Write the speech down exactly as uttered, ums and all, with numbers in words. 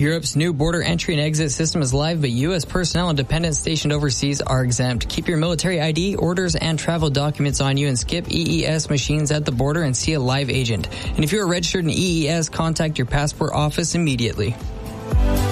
Europe's new border entry and exit system is live, but U S personnel and dependents stationed overseas are exempt. Keep your military I D, orders, and travel documents on you and skip E E S machines at the border and see a live agent. And if you are registered in E E S, contact your passport office immediately.